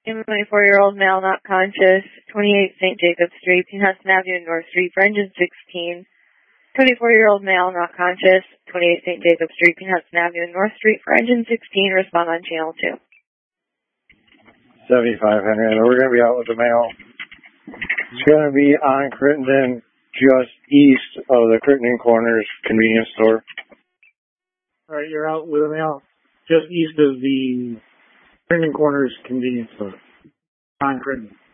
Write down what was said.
24-year-old male not conscious, 28 St. Jacob Street, Hudson Avenue, North Street for engine 16. 24-year-old male not conscious, 28 St. Jacob Street, Hudson Avenue, North Street for engine 16. Respond on channel 2. 75 Henry. We're going to be out with the male. It's going to be on Crittenden, just east of the Crittenden Corners convenience store. All right, you're out with a male just east of the Crittenden Corners convenience store on Crittenden.